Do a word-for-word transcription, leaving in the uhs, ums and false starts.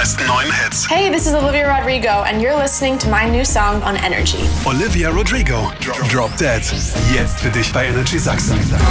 besten neuen Hits. Hey, this is Olivia Rodrigo and you're listening to my new song on Energy. Olivia Rodrigo, Drop Dead. Jetzt für dich bei Energy Sachsen.